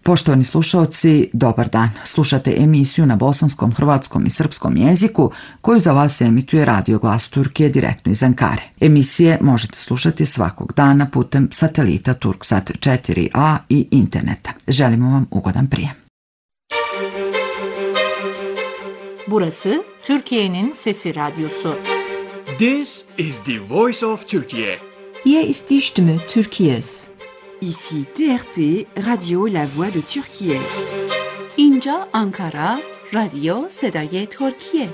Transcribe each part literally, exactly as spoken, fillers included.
Poštovani slušaoci, dobar dan. Slušate emisiju na bosanskom, hrvatskom i srpskom jeziku koju za vas emituje Radio Glas Turkije direktno iz Ankare. Emisije možete slušati svakog dana putem satelita Turksat četiri a i interneta. Želimo vam ugodan prijem. Burası Türkiye'nin Sesi Radyosu. This is the voice of Turkey. Hier ist die Stimme Türkiye's. Ici T R T, Radio La Voix de Türkiye. İnca Ankara, Radio Sedaye Türkiye.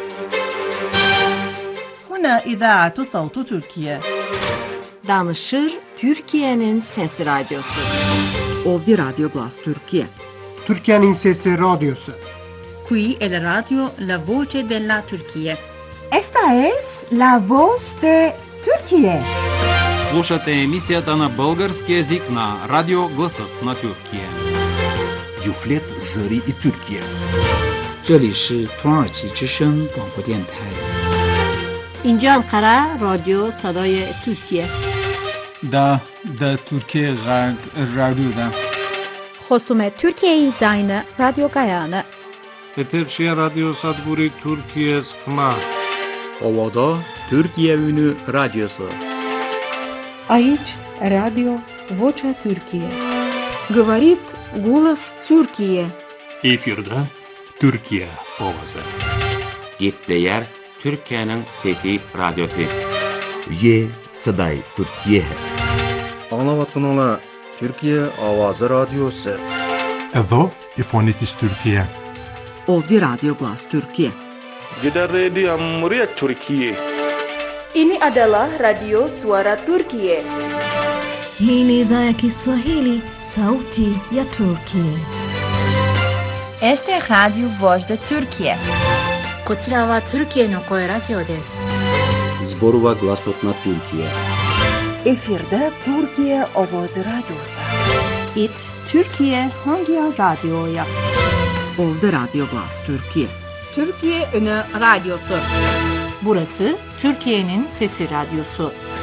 هنا إذاعة صوت تركيا. Danışır Türkiye'nin Sesi Radyosu. Ovdje Radio Glas Türkiye. Türkiye'nin Sesi Radyosu. Qui è la radio La Voce della Turchia. Esta es la voz de Türkiye. Слушате емисията на български език на Радио Гласът на Türkiye. Юфлет Зари и Türkiye. 这里是土耳其之声广播电台。 İnca Ankara, Radio Sedaye Türkiye. Da, da Türkiye Radyo'da. خصوم Türkiye Zayne Radio Gayane. Eterşehir Radyo Sadburi Türkiye Skma. Ovada Türkiye Ünü Radyosu. Aici Radio Vocea Türkiye. Говорит голос Türkiye. Efirde Türkiye ovası. Gepleyer Türkiye'nin Fethi Radyosu. Ye Saday Türkiye. Anlavatınla Türkiye Avazı Radyosu. Edo İfonitis Türkiye. Ovdje Radio Glas Türkiye. Gider Radio Muria Türkiye. Ini adalah Radio Suara Turkiye. Hii ni idhaa ya Kiswahili, sauti ya Turkiye. Este Radio Voz de Turkiye. こちらはトルキエの声ラジオです。 Zborova Glasot na Türkiye. Efirde Türkiye Ovoz Radyosu. It Türkiye Hangi Radyo'ya? Ovdje Radio Glas Türkiye. Türkiye Ünü Radyosu. Burası Türkiye'nin Sesi Radyosu.